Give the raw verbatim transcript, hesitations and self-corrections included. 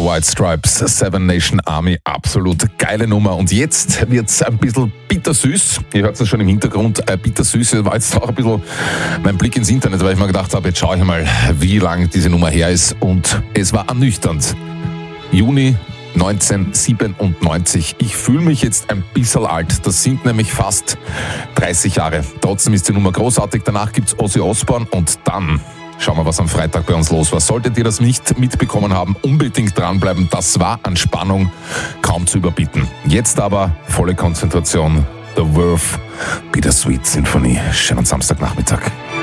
White Stripes, Seven Nation Army, absolut geile Nummer. Und jetzt wird's ein bisschen bittersüß. Ihr hört es schon im Hintergrund, äh, bittersüß. Das war jetzt auch ein bisschen mein Blick ins Internet, weil ich mir gedacht habe, jetzt schaue ich mal, wie lang diese Nummer her ist. Und es war ernüchternd. Juni neunzehnhundertsiebenundneunzig. Ich fühle mich jetzt ein bisschen alt. Das sind nämlich fast dreißig Jahre. Trotzdem ist die Nummer großartig. Danach gibt's Ozzy Osbourne und dann schauen wir, was am Freitag bei uns los war. Solltet ihr das nicht mitbekommen haben, unbedingt dranbleiben. Das war an Spannung kaum zu überbieten. Jetzt aber volle Konzentration. The Verve, Bittersweet Symphony. Schönen Samstagnachmittag.